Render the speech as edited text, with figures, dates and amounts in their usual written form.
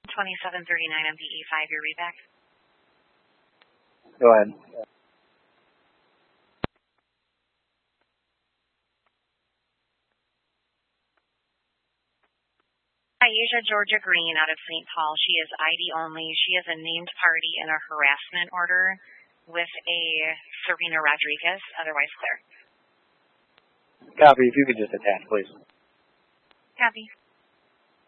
2739 MPE5, your readback. Go ahead. Aisha Georgia Green out of St. Paul. She is ID only. She is a named party in a harassment order with a Serena Rodriguez, otherwise clear. Copy. If you could just attach, please. Copy.